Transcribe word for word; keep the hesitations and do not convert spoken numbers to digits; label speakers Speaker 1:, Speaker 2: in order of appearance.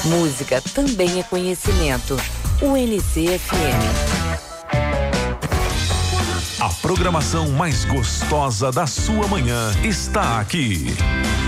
Speaker 1: Música também é conhecimento. U N C F M.
Speaker 2: A programação mais gostosa da sua manhã está aqui.